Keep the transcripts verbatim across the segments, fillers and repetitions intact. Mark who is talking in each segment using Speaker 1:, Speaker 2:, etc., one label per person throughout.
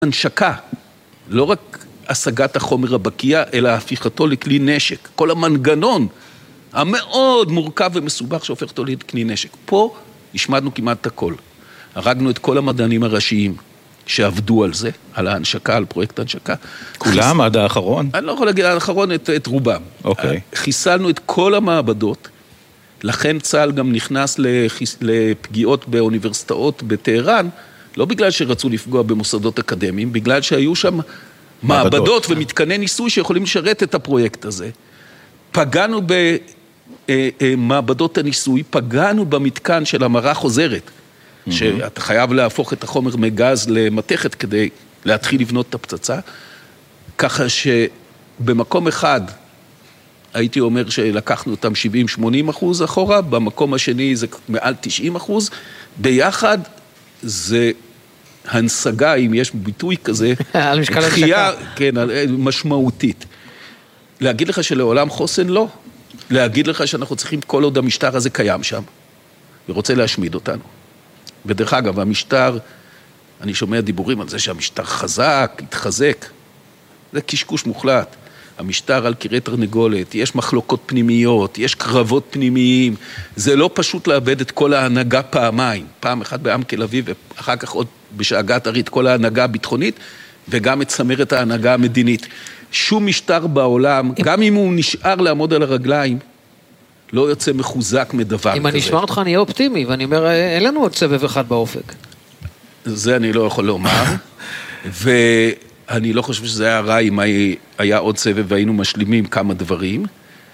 Speaker 1: הנשקה, לא רק השגת החומר הבקיע, אלא הפיכתו לכלי נשק. כל המנגנון המאוד מורכב ומסובך שהופך אותו לכלי נשק. פה השמדנו כמעט את הכל. הרגנו את כל המדענים הראשיים שעבדו על זה, על ההנשקה, על פרויקט ההנשקה.
Speaker 2: כולם חיס... עד האחרון?
Speaker 1: אני לא יכול להגיד עד האחרון, את, את רובם.
Speaker 2: אוקיי.
Speaker 1: חיסלנו את כל המעבדות, לכן צה"ל גם נכנס לחיס... לפגיעות באוניברסיטאות בטהרן, לא בגלל שרצו לפגוע במוסדות אקדמיים, בגלל שהיו שם מעבדות, מעבדות ומתקני ניסוי שיכולים לשרת את הפרויקט הזה. פגענו במעבדות הניסוי, פגענו במתקן של המרה חוזרת, mm-hmm. שאתה חייב להפוך את החומר מגז למתכת כדי להתחיל לבנות את הפצצה, ככה שבמקום אחד הייתי אומר שלקחנו אותם שבעים שמונים אחוז אחורה, במקום השני זה מעל תשעים אחוז, ביחד זה הנסגה, אם יש ביטוי כזה,
Speaker 3: על משקל הנשקה.
Speaker 1: כן, משמעותית. להגיד לך שלעולם חוסן לא. להגיד לך שאנחנו צריכים כל עוד המשטר הזה קיים שם, ורוצה להשמיד אותנו. ודרך אגב, המשטר, אני שומע דיבורים על זה שהמשטר חזק, התחזק. זה קשקוש מוחלט. המשטר על קירי תרנגולת, יש מחלוקות פנימיות, יש קרבות פנימיים, זה לא פשוט לאבד את כל ההנהגה פעמיים, פעם אחת בעם תל אביב, ואחר כך עוד בשאגת ארית כל ההנהגה הביטחונית, וגם את צמרת ההנהגה המדינית. שום משטר בעולם, גם אם הוא נשאר לעמוד על הרגליים, לא יוצא מחוזק מדבר כזה.
Speaker 3: אם אני אשמע אותך, אני אהיה אופטימי, ואני אומר, אין לנו עוד סבב אחד באופק.
Speaker 1: זה אני לא יכול לומר, ו... אני לא חושב שזה היה רע אם היה עוד סבב והיינו משלימים כמה דברים.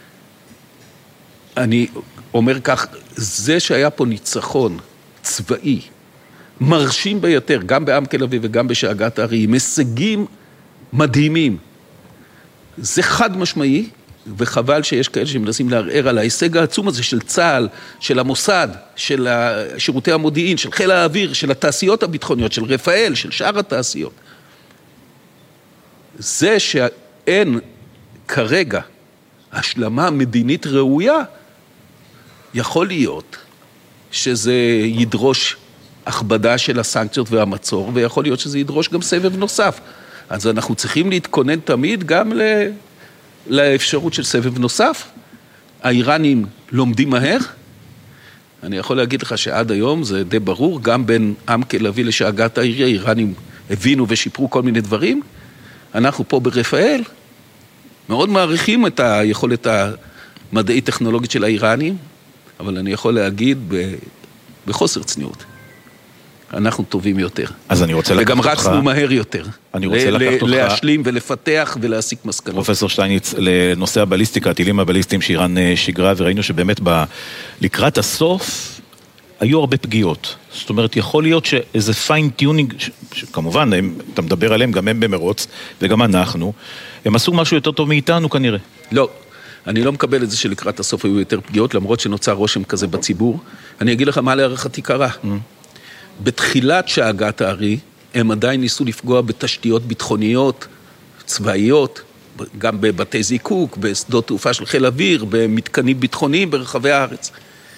Speaker 1: אני אומר כך, זה שהיה פה ניצחון צבאי, מרשים ביותר, גם בעם תל אביב וגם בשאגת הארי, הישגים מדהימים. זה חד משמעי, וחבל שיש כאלה שמנסים לערער על ההישג העצום הזה של צה"ל, של המוסד, של שירותי המודיעין, של חיל האוויר, של התעשיות הביטחוניות, של רפאל, של שאר התעשיות. זה שאין כרגע השלמה מדינית ראויה, יכול להיות שזה ידרוש הכבדה של הסנקציות והמצור, ויכול להיות שזה ידרוש גם סבב נוסף. אז אנחנו צריכים להתכונן תמיד גם לאפשרות של סבב נוסף. האיראנים לומדים מהר. אני יכול להגיד לך שעד היום זה די ברור, גם בין עם תל אביב לשאגת הארי, האיראנים הבינו ושיפרו כל מיני דברים. אנחנו פה ברפאל מאוד מעריכים את היכולת המדעית-טכנולוגית של האיראנים, אבל אני יכול להגיד בחוסר צניעות. אנחנו טובים יותר.
Speaker 2: אז אני רוצה לקחת אותך...
Speaker 1: וגם רצנו מהר יותר.
Speaker 2: אני רוצה לקחת אותך...
Speaker 1: להשלים ולפתח ולהסיק מסקנות.
Speaker 2: פרופסור שטייניץ, לנושא הבליסטיקה, הטילים הבליסטיים שאיראן שגרה, וראינו שבאמת ב... לקראת הסוף היו הרבה פגיעות. זאת אומרת, יכול להיות שאיזה פיין טיונינג, שכמובן, הם, אתה מדבר עליהם, גם הם במרוץ, וגם אנחנו, הם עשו משהו יותר טוב מאיתנו כנראה.
Speaker 1: לא, אני לא מקבל את זה שלקראת הסוף היו יותר פגיעות, למרות שנוצר רושם כזה בציבור. אני אגיד לך מה להערכתי קרה. Mm. בתחילת שאגת הארי, הם עדיין ניסו לפגוע בתשתיות ביטחוניות, צבאיות, גם בבתי זיקוק, בשדות תעופה של חיל אוויר, במתקנים ביטחוניים ברחבי הארץ.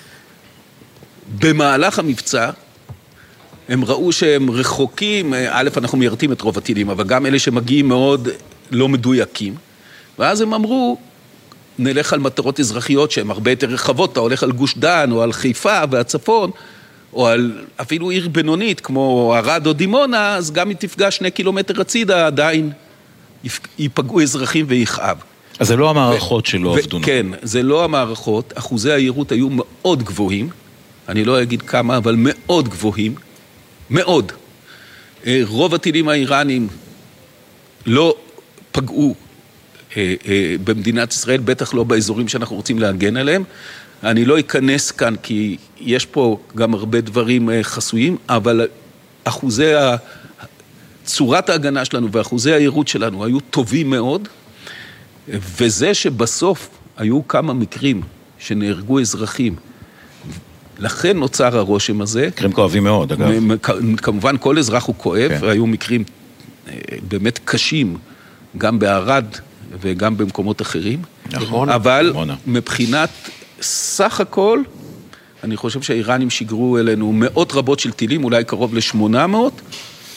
Speaker 1: במהלך המבצע, הם ראו שהם רחוקים, א', אנחנו מיירטים את רוב הטילים, אבל גם אלה שמגיעים מאוד לא מדויקים, ואז הם אמרו, נלך על מטרות אזרחיות שהן הרבה יותר רחבות, אתה הולך על גוש דן, או על חיפה והצפון, או על אפילו עיר בינונית, כמו ערד או דימונה, אז גם אם תפגע שני קילומטר הצידה, עדיין ייפגעו אזרחים ויכאב.
Speaker 2: אז זה לא המערכות שלא עבדו.
Speaker 1: כן, זה לא המערכות, אחוזי העירות היו מאוד גבוהים, אני לא אגיד כמה, אבל מאוד גבוהים, מאוד. רוב הטילים האיראנים לא פגעו במדינת ישראל, בטח לא באזורים שאנחנו רוצים להגן עליהם. אני לא אכנס כאן כי יש פה גם הרבה דברים חסויים, אבל אחוזי, צורת ההגנה שלנו ואחוזי העירות שלנו היו טובים מאוד, וזה שבסוף היו כמה מקרים שנהרגו אזרחים, לכן נוצר הרושם הזה.
Speaker 2: מקרים כואבים מאוד, אגב.
Speaker 1: כמובן, כל אזרח הוא כואב,
Speaker 2: כן.
Speaker 1: והיו מקרים באמת קשים, גם בערד וגם במקומות אחרים.
Speaker 2: נכון.
Speaker 1: אבל
Speaker 2: נכון.
Speaker 1: מבחינת סך הכל, אני חושב שהאיראנים שיגרו אלינו מאות רבות של טילים, אולי קרוב ל-שמונה מאות,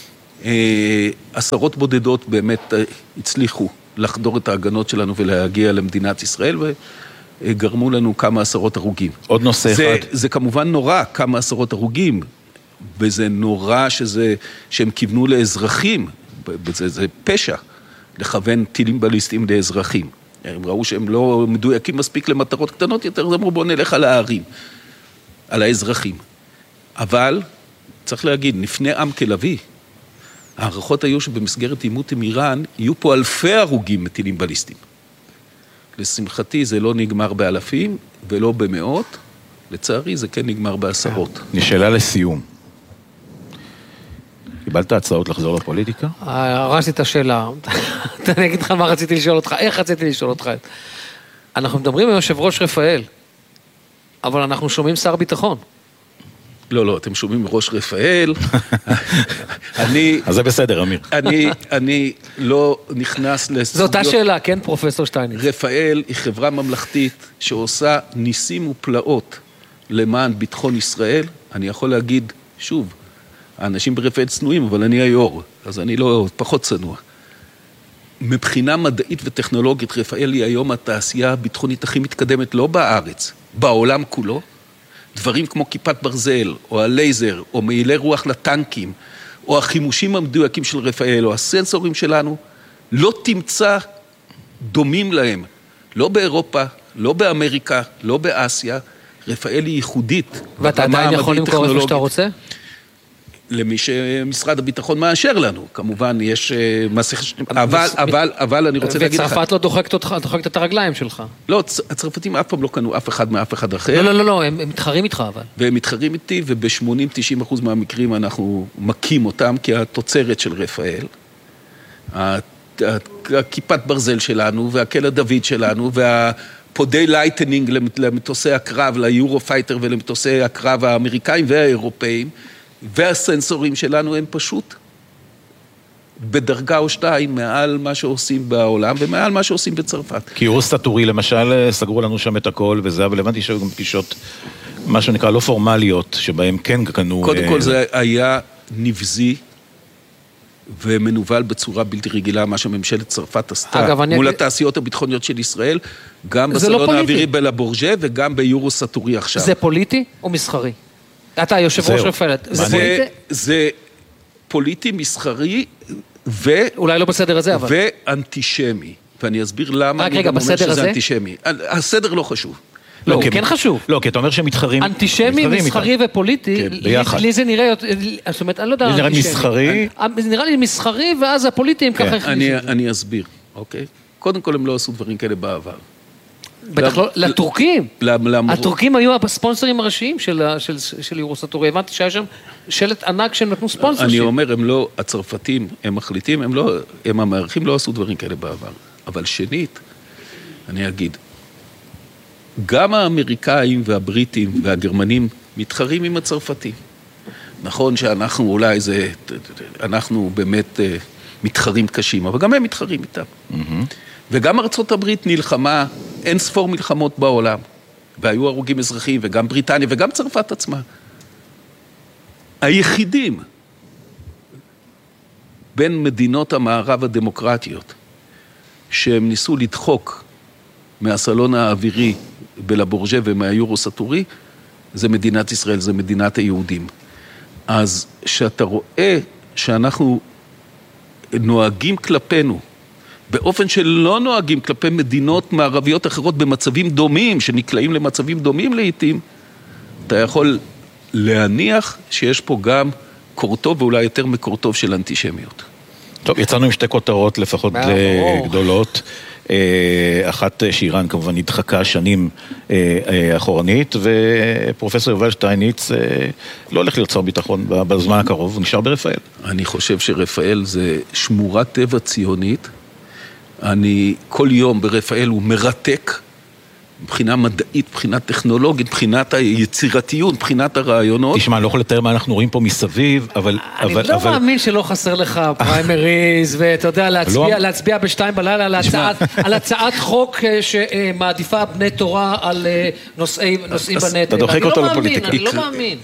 Speaker 1: עשרות בודדות באמת הצליחו לחדור את ההגנות שלנו ולהגיע למדינת ישראל, וגרמו לנו כמה עשרות הרוגים.
Speaker 2: עוד נושא
Speaker 1: זה,
Speaker 2: אחד.
Speaker 1: זה כמובן נורא, כמה עשרות הרוגים, וזה נורא שזה, שהם כיוונו לאזרחים, זה, זה פשע לכוון טילים בליסטיים לאזרחים. הם ראו שהם לא מדויקים מספיק למטרות קטנות יותר, אז אמרו בוא נלך על הערים, על האזרחים. אבל צריך להגיד, נפנה עם כלבי, הערכות היו שבמסגרת עימות עם איראן, יהיו פה אלפי הרוגים מטילים בליסטיים. לשמחתי זה לא נגמר באלפים ולא במאות, לצערי זה כן נגמר בעשרות.
Speaker 2: נשאלה לסיום. קיבלת הצעות לחזור לפוליטיקה?
Speaker 3: הרסתי את השאלה. אני אגיד לך מה רציתי לשאול אותך, איך רציתי לשאול אותך. אנחנו מדברים עם יושב ראש רפאל, אבל אנחנו שומעים שר ביטחון.
Speaker 1: לא, לא, אתם שומעים ראש רפאל. אני...
Speaker 2: אז זה בסדר, אמיר.
Speaker 1: אני, אני לא נכנס לסוגיות...
Speaker 3: זו אותה שאלה, כן, פרופסור שטייניץ?
Speaker 1: רפאל היא חברה ממלכתית שעושה ניסים ופלאות למען ביטחון ישראל. אני יכול להגיד, שוב, האנשים ברפאל צנועים, אבל אני היו"ר, אז אני לא פחות צנוע. מבחינה מדעית וטכנולוגית, רפאל היא היום התעשייה הביטחונית הכי מתקדמת, לא בארץ, בעולם כולו. דברים כמו כיפת ברזל, או הלייזר, או מעילי רוח לטנקים, או החימושים המדויקים של רפאל, או הסנסורים שלנו, לא תמצא דומים להם. לא באירופה, לא באמריקה, לא באסיה. רפאל היא ייחודית.
Speaker 3: ואתה עדיין יכול למכור איפה שאתה רוצה?
Speaker 1: למי שמשרד הביטחון מאשר לנו. כמובן, יש מסך... אבל, אבל, אבל אני רוצה להגיד לך...
Speaker 3: וצרפת לא דוחקת אותך, דוחקת את הרגליים שלך.
Speaker 1: לא, הצרפתים אף פעם לא קנו אף אחד מאף אחד אחר.
Speaker 3: לא, לא, לא, הם מתחרים איתך אבל.
Speaker 1: והם מתחרים איתי, וב-שמונים עד תשעים אחוז מהמקרים אנחנו מקים אותם, כי התוצרת של רפאל, הכיפת ברזל שלנו, והקל הדוד שלנו, והפודי לייטנינג למטוסי הקרב, ליורו פייטר ולמטוסי הקרב האמריקאים והאירופאים, והסנסורים שלנו הם פשוט בדרגה או שתיים מעל מה שעושים בעולם ומעל מה שעושים בצרפת.
Speaker 2: כי יורוסטטורי למשל סגרו לנו שם את הכל וזה, אבל הבנתי שהיו גם פגישות, מה שנקרא לא פורמליות, שבהם כן קנו...
Speaker 1: קודם כל זה היה נבזי ומנובל בצורה בלתי רגילה, מה שממשלת צרפת עשתה מול התעשיות הביטחוניות של ישראל, גם בסלון האווירי בלבורג'ה וגם ביורוסטטורי עכשיו.
Speaker 3: זה פוליטי או מסחרי? אתה יושב ראש רפאל.
Speaker 1: זה פוליטי, מסחרי, ו...
Speaker 3: אולי לא בסדר הזה, אבל...
Speaker 1: ואנטישמי. ואני אסביר למה
Speaker 3: אני גם אומר שזה
Speaker 1: אנטישמי. הסדר לא חשוב.
Speaker 3: לא, הוא כן חשוב.
Speaker 2: לא, כי אתה אומר שמתחרים...
Speaker 3: אנטישמי, מסחרי ופוליטי, לי זה נראה... זאת אומרת, אני לא יודע...
Speaker 2: זה נראה מסחרי...
Speaker 3: זה נראה לי מסחרי, ואז הפוליטיים ככה...
Speaker 1: אני אסביר, אוקיי? קודם כל הם לא עשו דברים כאלה בעבר.
Speaker 3: בטח לא, לטורקים. הטורקים היו הספונסרים הראשיים של יורוסטטורי. הבנתי שהיה שם שלט ענק שהם נתנו ספונסר.
Speaker 1: אני אומר, הם לא, הצרפתים, הם מחליטים, הם לא, הם המערכים לא עשו דברים כאלה בעבר. אבל שנית, אני אגיד, גם האמריקאים והבריטים והגרמנים מתחרים עם הצרפתים. נכון שאנחנו אולי זה, אנחנו באמת מתחרים קשים, אבל גם הם מתחרים איתם. וגם ארצות הברית נלחמה, אין ספור מלחמות בעולם, והיו הרוגים אזרחיים, וגם בריטניה, וגם צרפת עצמה. היחידים בין מדינות המערב הדמוקרטיות, שהם ניסו לדחוק מהסלון האווירי בלבורג'ה ומהיורוסטטורי, זה מדינת ישראל, זה מדינת היהודים. אז שאתה רואה שאנחנו נוהגים כלפינו, באופן שלא נוהגים כלפי מדינות מערביות אחרות במצבים דומים, שנקלעים למצבים דומים לעתים, אתה יכול להניח שיש פה גם קורטוב, ואולי יותר מקורטוב של אנטישמיות.
Speaker 2: טוב, יצאנו עם שתי כותרות לפחות גדולות. אחת שאיראן כמובן נדחקה שנים אחורנית, ופרופסור יובל שטייניץ לא הולך להיות שר ביטחון בזמן הקרוב, הוא נשאר ברפאל.
Speaker 1: אני חושב שרפאל זה שמורת טבע ציונית, אני כל יום ברפאל הוא מרתק, מבחינה מדעית, מבחינה טכנולוגית, מבחינת היצירתיות, מבחינת הרעיונות.
Speaker 2: תשמע, אני לא יכול לתאר מה אנחנו רואים פה מסביב, אבל...
Speaker 3: אני לא מאמין שלא חסר לך פריימריז, ואתה יודע, להצביע בשתיים בלילה על הצעת חוק שמעדיפה בני תורה על נושאים בנטל.
Speaker 2: אתה דוחק אותו לפוליטיקה.
Speaker 3: אני לא מאמין.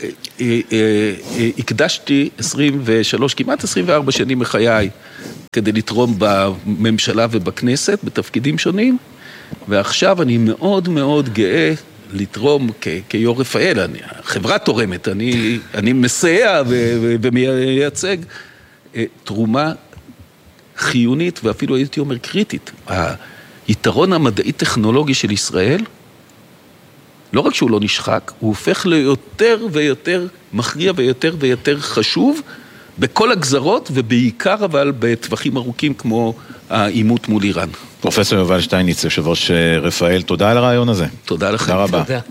Speaker 1: הקדשתי עשרים ושלוש, כמעט עשרים וארבע שנים מחיי, כדי לתרום בממשלה ובכנסת, בתפקידים שונים, ועכשיו אני מאוד מאוד גאה לתרום כ- כיור רפאל, אני, החברה תורמת, אני, אני מסייע ו- ומייצג תרומה חיונית ואפילו הייתי אומר קריטית. היתרון המדעי-טכנולוגי של ישראל, לא רק שהוא לא נשחק, הוא הופך ליותר ויותר מכריע ויותר ויותר חשוב בכל הגזרות ובעיקר אבל בטווחים ארוכים כמו העימות מול איראן.
Speaker 2: פרופסור יובל שטייניץ, יושב ראש רפאל, תודה על הרעיון הזה.
Speaker 1: תודה לך.
Speaker 2: תודה רבה.
Speaker 3: תודה.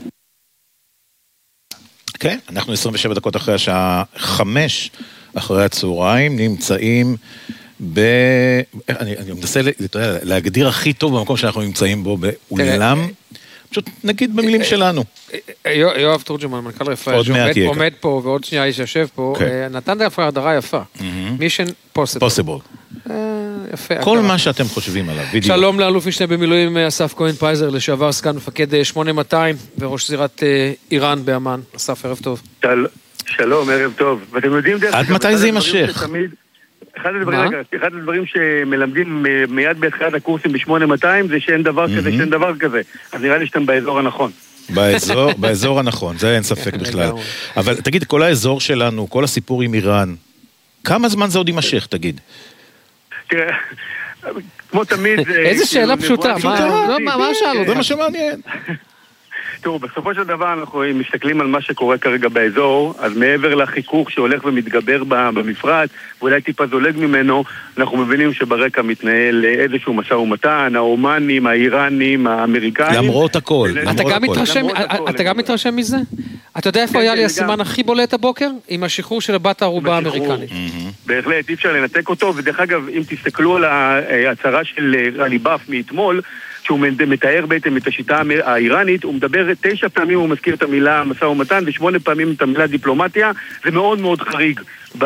Speaker 2: כן, אנחנו עשרים ושבע דקות אחרי השעה חמש אחרי הצהריים, נמצאים ב... אני, אני מנסה להגדיר הכי טוב במקום שאנחנו נמצאים בו, באולם, פשוט נגיד במילים שלנו.
Speaker 3: יואב תורג'מן, מנכ"ל רפאל, שעומד פה ועוד שנייה איש יושב פה, נתן דווקא הדרה יפה. Mission Possible. יפה.
Speaker 2: כל מה שאתם חושבים עליו, בדיוק.
Speaker 3: שלום לאלוף משנה במילואים אסף כהן פייזר, לשעבר סגן מפקד שמונה מאתיים וראש זירת איראן באמן. אסף, ערב טוב.
Speaker 4: שלום, ערב טוב. ואתם יודעים דרך...
Speaker 2: עד מתי זה יימשך?
Speaker 4: אחד הדברים, אחד הדברים שמלמדים מיד באחד הקורסים ב-שמונה מאתיים זה שאין דבר כזה, שאין דבר כזה. אז נראה לי שאתם באזור הנכון.
Speaker 2: באזור, באזור הנכון, זה אין ספק בכלל. אבל תגיד, כל האזור שלנו, כל הסיפור עם איראן, כמה זמן זה עוד יימשך, תגיד?
Speaker 4: תראה, כמו תמיד...
Speaker 3: איזה שאלה פשוטה, מה שאלו?
Speaker 2: זה מה שמעניין.
Speaker 4: תראו, בסופו של דבר אנחנו מסתכלים על מה שקורה כרגע באזור, אז מעבר לחיכוך שהולך ומתגבר במפרץ, ואולי טיפה זולג ממנו, אנחנו מבינים שברקע מתנהל איזשהו משא ומתן, האומנים, האיראנים, האמריקאים.
Speaker 2: למרות הכל.
Speaker 3: אתה גם מתרשם מזה? אתה יודע איפה היה לי הסימן הכי בולט הבוקר? עם השחרור של בת הערובה האמריקנית.
Speaker 4: בהחלט, אי אפשר לנתק אותו, ודרך אגב, אם תסתכלו על ההצהרה של רליבאף מאתמול, שהוא מתאר בעצם את השיטה האיראנית, הוא מדבר תשע פעמים, הוא מזכיר את המילה משא ומתן, ושמונה פעמים את המילה דיפלומטיה, זה מאוד מאוד חריג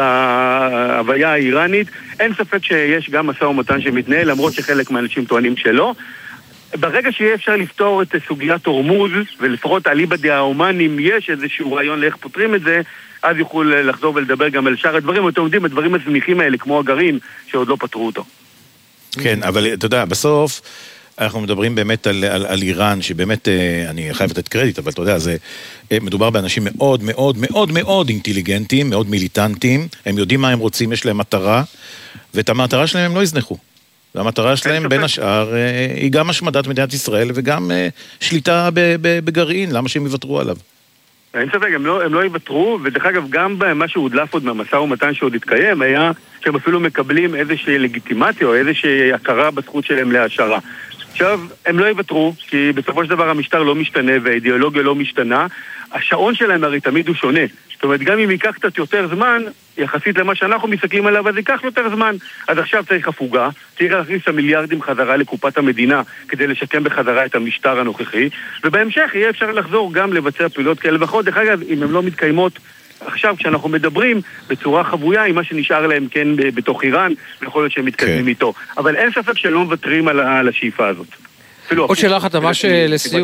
Speaker 4: בהוויה האיראנית. אין ספק שיש גם משא ומתן שמתנהל, למרות שחלק מהאנשים טוענים שלא. ברגע שיהיה אפשר לפתור את סוגיית הורמוז, ולפחות אליבא דהאומנים יש איזשהו רעיון לאיך פותרים את זה, אז יוכלו לחזור ולדבר גם על שאר הדברים, אתם יודעים, הדברים הזניחים האלה, כמו הגרעין, שעוד לא פתרו אותו.
Speaker 2: כן, אבל אתה יודע, בסוף אנחנו מדברים באמת על, על, על איראן, שבאמת, אני חייב לתת קרדיט, אבל אתה יודע, זה, מדובר באנשים מאוד מאוד מאוד מאוד אינטליגנטים, מאוד מיליטנטים, הם יודעים מה הם רוצים, יש להם מטרה, ואת המטרה שלהם הם לא יזנחו. והמטרה שלהם בין השאר היא גם השמדת מדינת ישראל וגם שליטה בגרעין, למה שהם יוותרו עליו?
Speaker 4: אין ספק, הם לא, הם לא יוותרו, ודרך אגב גם מה שהודלף עוד מהמשא ומתן שעוד התקיים היה שהם אפילו מקבלים איזושהי לגיטימציה או איזושהי הכרה בזכות שלהם להשארה. עכשיו, הם לא יוותרו, כי בסופו של דבר המשטר לא משתנה והאידיאולוגיה לא משתנה, השעון שלהם הרי תמיד הוא שונה. זאת אומרת, גם אם ייקח קצת יותר זמן, יחסית למה שאנחנו מסתכלים עליו, אז ייקח יותר זמן. אז עכשיו צריך הפוגה, צריך להכניס המיליארדים חזרה לקופת המדינה, כדי לשקם בחזרה את המשטר הנוכחי, ובהמשך יהיה אפשר לחזור גם לבצע פעולות כאלה ואחרות. דרך אגב, אם הן לא מתקיימות עכשיו, כשאנחנו מדברים בצורה חבויה עם מה שנשאר להם כן בתוך איראן, יכול להיות שהם מתקדמים איתו. אבל אין ספק שלא מוותרים על השאיפה הזאת.
Speaker 3: עוד שאלה אחת, ממש לסיום.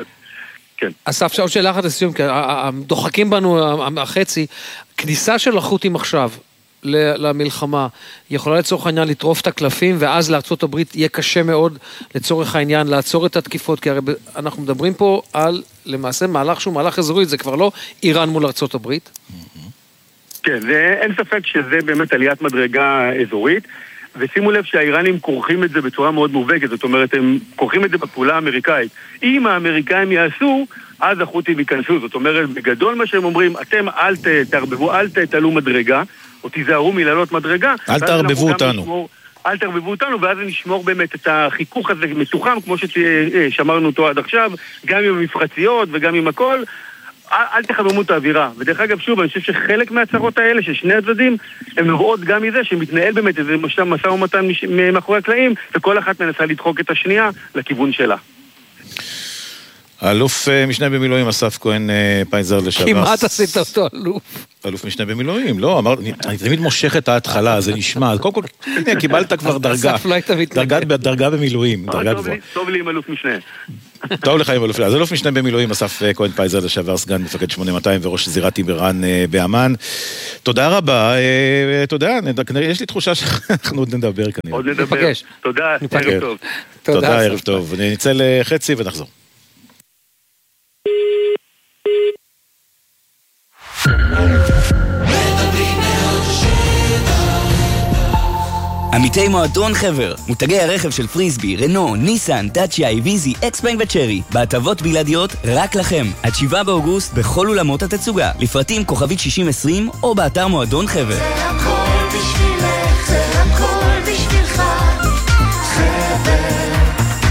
Speaker 3: אסף, עוד שאלה אחת לסיום, כי דוחקים בנו החצי, כניסה של החות'ים עכשיו למלחמה, יכולה לצורך העניין לטרוף את הקלפים, ואז לארצות הברית יהיה קשה מאוד לצורך העניין לעצור את התקיפות, כי הרי אנחנו מדברים פה על למעשה מהלך שהוא מהלך אזורי, זה כבר לא איראן מול ארצות הברית.
Speaker 4: כן, אין ספק שזה באמת עליית מדרגה אזורית, ושימו לב שהאיראנים כורכים את זה בצורה מאוד מובהקת, זאת אומרת, הם כורכים את זה בפעולה האמריקאית. אם האמריקאים יעשו, אז החות'ים ייכנסו, זאת אומרת, בגדול מה שהם אומרים, אתם אל תערבבו, אל תעלו מדרגה, או תיזהרו מלעלות מדרגה.
Speaker 2: אל תערבבו אותנו.
Speaker 4: נשמור, אל תערבבו אותנו, ואז נשמור באמת את החיכוך הזה מתוחם, כמו ששמרנו אותו עד עכשיו, גם עם המפרציות וגם עם הכל, אל תחממו את האווירה. ודרך אגב, שוב, אני חושב שחלק מהצהרות האלה, ששני הצדדים, הם נובעות גם מזה שמתנהל באמת איזה משא ומתן מאחורי הקלעים, וכל אחת מנסה לדחוק את השנייה לכיוון שלה.
Speaker 2: אלוף משנה במילואים, אסף כהן פייזר לשעבר.
Speaker 3: כמעט עשית אותו אלוף.
Speaker 2: אלוף משנה במילואים, לא, אמרתי, אני תמיד מושך את ההתחלה, זה נשמע, קודם כל, הנה, קיבלת כבר דרגה.
Speaker 3: אסף לא היית מתנגד.
Speaker 2: דרגה במילואים, דרגה גבוהה.
Speaker 4: טוב לי עם אלוף משנה.
Speaker 2: טוב לך עם אלוף, אז אלוף משנה במילואים, אסף כהן פייזר לשעבר, סגן מפקד שמונה מאתיים וראש זירת איברן באמן. תודה רבה, תודה, יש לי תחושה שאנחנו עוד נדבר כנראה.
Speaker 4: עוד נדבר. תודה, ערב טוב.
Speaker 2: תודה, ערב טוב. נצא לחצי ונחזור.
Speaker 5: עמיתי מועדון חבר, מותגי הרכב של פריסבי, רנו, ניסן, דאצ'יה, איביזי, אקספנג וצ'רי, בהטבות בלעדיות רק לכם, עד שבעה באוגוסט בכל אולמות התצוגה, לפרטים כוכבית שישים עשרים או באתר מועדון חבר.
Speaker 6: זה הכל בשבילך, זה הכל בשבילך, חבר.